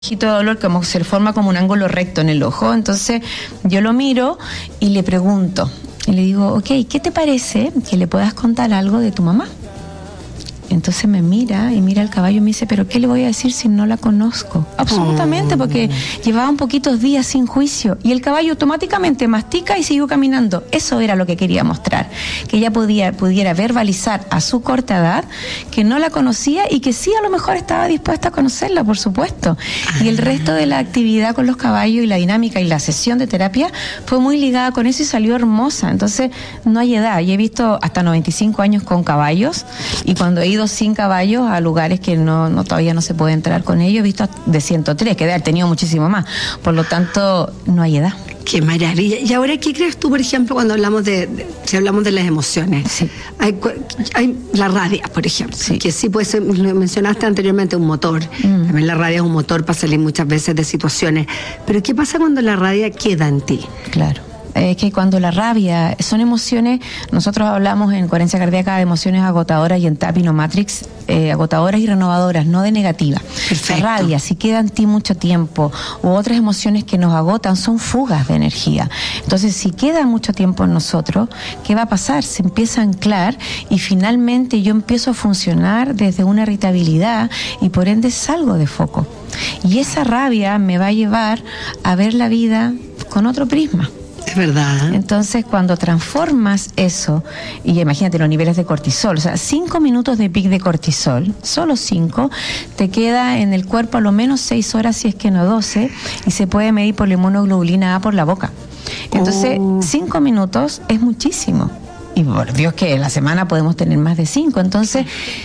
de dolor, como se forma como un ángulo recto en el ojo. Entonces yo lo miro y le pregunto, y le digo, ok, ¿qué te parece que le puedas contar algo de tu mamá? Entonces me mira y mira al caballo y me dice, ¿pero qué le voy a decir si no la conozco? Absolutamente, porque llevaba un poquitos días sin juicio y el caballo automáticamente mastica y siguió caminando. Eso era lo que quería mostrar, que ella pudiera verbalizar a su corta edad que no la conocía y que sí a lo mejor estaba dispuesta a conocerla, por supuesto. Y el resto de la actividad con los caballos y la dinámica y la sesión de terapia fue muy ligada con eso y salió hermosa. Entonces no hay edad. Yo he visto hasta 95 años con caballos y cuando he ido sin caballos a lugares que todavía no se puede entrar con ellos, he visto de 103, que debe haber tenido muchísimo más. Por lo tanto, no hay edad. Qué maravilla. Y ahora, ¿qué crees tú, por ejemplo, cuando hablamos si hablamos de las emociones? Sí. Hay la rabia, por ejemplo, sí, que sí puede ser, lo mencionaste anteriormente, un motor. También la rabia es un motor para salir muchas veces de situaciones. Pero ¿qué pasa cuando la rabia queda en ti? Claro. Que cuando la rabia son emociones, nosotros hablamos en coherencia cardíaca de emociones agotadoras y en Tapino Matrix, agotadoras y renovadoras, no de negativa. Perfecto. La rabia, si queda en ti mucho tiempo, u otras emociones que nos agotan, son fugas de energía. Entonces, si queda mucho tiempo en nosotros, ¿qué va a pasar? Se empieza a anclar y finalmente yo empiezo a funcionar desde una irritabilidad y por ende salgo de foco. Y esa rabia me va a llevar a ver la vida con otro prisma. Es verdad. Entonces, cuando transformas eso, y imagínate los niveles de cortisol, o sea, 5 minutos de pic de cortisol, solo 5, te queda en el cuerpo a lo menos 6 horas, si es que no 12, y se puede medir por la inmunoglobulina A por la boca. Entonces, 5 minutos es muchísimo. Y por Dios que en la semana podemos tener más de 5. Entonces,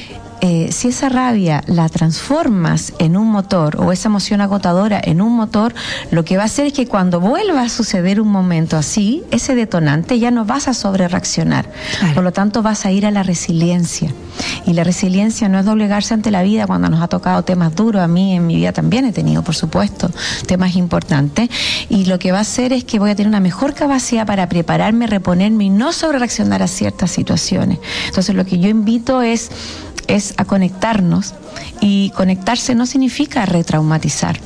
si esa rabia la transformas en un motor o esa emoción agotadora en un motor, lo que va a hacer es que cuando vuelva a suceder un momento así, ese detonante, ya no vas a sobrereaccionar. Claro. Por lo tanto, vas a ir a la resiliencia. Y la resiliencia no es doblegarse ante la vida cuando nos ha tocado temas duros. A mí en mi vida también he tenido, por supuesto, temas importantes. Y lo que va a hacer es que voy a tener una mejor capacidad para prepararme, reponerme y no sobrereaccionar a ciertas situaciones. Entonces, lo que yo invito es a conectarnos, y conectarse no significa retraumatizar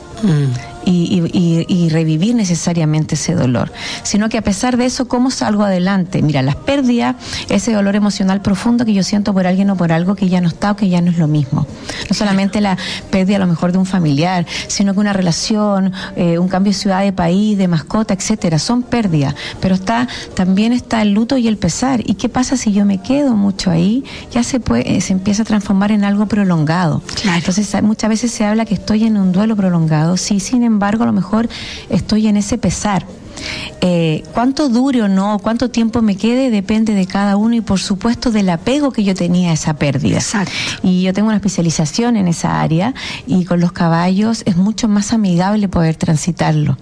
y revivir necesariamente ese dolor, sino que a pesar de eso, ¿cómo salgo adelante? Mira, las pérdidas, ese dolor emocional profundo que yo siento por alguien o por algo que ya no está o que ya no es lo mismo. No solamente la pérdida a lo mejor de un familiar, sino que una relación, un cambio de ciudad, de país, de mascota, etcétera, son pérdidas, pero también está el luto y el pesar. ¿Y qué pasa si yo me quedo mucho ahí? Ya se empieza a transformar en algo prolongado. Claro. Entonces, muchas veces se habla que estoy en un duelo prolongado, sí, sin embargo, a lo mejor estoy en ese pesar. Cuánto dure o no, cuánto tiempo me quede, depende de cada uno y por supuesto del apego que yo tenía a esa pérdida. Exacto. Y yo tengo una especialización en esa área y con los caballos es mucho más amigable poder transitarlo.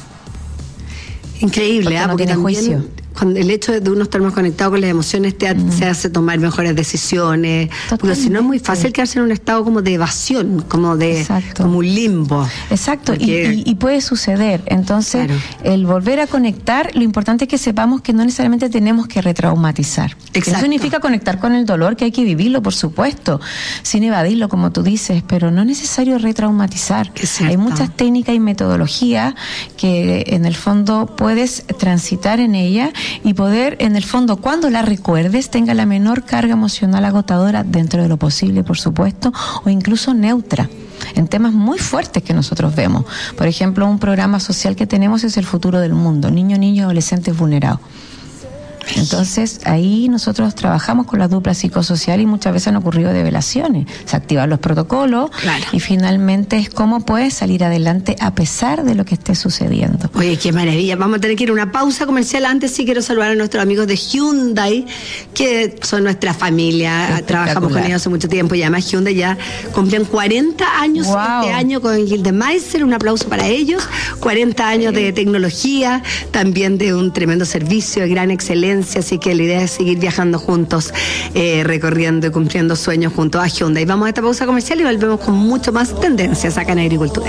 Increíble, porque no tiene juicio. Cuando el hecho de uno estar más conectado con las emociones te hace tomar mejores decisiones. Totalmente. Porque si no es muy fácil quedarse en un estado como de evasión, como un limbo. Exacto, Porque y puede suceder. Entonces, claro, el volver a conectar, lo importante es que sepamos que no necesariamente tenemos que retraumatizar. Exacto. Eso significa conectar con el dolor, que hay que vivirlo, por supuesto, sin evadirlo, como tú dices, pero no es necesario retraumatizar. Hay muchas técnicas y metodologías que en el fondo puedes transitar en ella y poder, en el fondo, cuando la recuerdes, tenga la menor carga emocional agotadora dentro de lo posible, por supuesto, o incluso neutra, en temas muy fuertes que nosotros vemos. Por ejemplo, un programa social que tenemos es el futuro del mundo, niños y adolescentes vulnerados. Entonces, ahí nosotros trabajamos con la dupla psicosocial y muchas veces han ocurrido develaciones. Se activan los protocolos, claro, y finalmente es cómo puedes salir adelante a pesar de lo que esté sucediendo. Oye, qué maravilla. Vamos a tener que ir a una pausa comercial. Antes sí quiero saludar a nuestros amigos de Hyundai, que son nuestra familia. Trabajamos con ellos hace mucho tiempo y además Hyundai ya cumplen 40 años este año con Gildemeister. Un aplauso para ellos. 40 años de tecnología, también de un tremendo servicio, de gran excelencia. Así que la idea es seguir viajando juntos, recorriendo y cumpliendo sueños junto a Hyundai. Vamos a esta pausa comercial y volvemos con mucho más tendencias acá en Agricultura.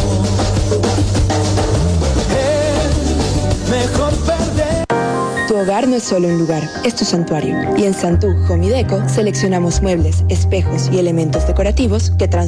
Tu hogar hogar no es solo un lugar, es tu santuario. Y en Santú Home y Deco seleccionamos muebles, espejos y elementos decorativos que